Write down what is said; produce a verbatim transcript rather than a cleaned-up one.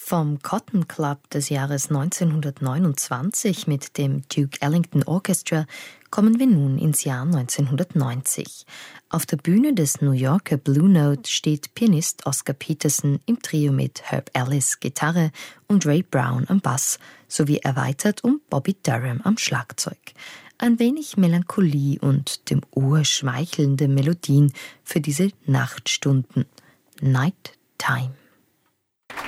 Vom Cotton Club des Jahres neunzehnhundertneunundzwanzig mit dem Duke Ellington Orchestra kommen wir nun ins Jahr neunzehnhundertneunzig. Auf der Bühne des New Yorker Blue Note steht Pianist Oscar Peterson im Trio mit Herb Ellis Gitarre und Ray Brown am Bass, sowie erweitert um Bobby Durham am Schlagzeug. Ein wenig Melancholie und dem Ohr schmeichelnde Melodien für diese Nachtstunden. Night Time.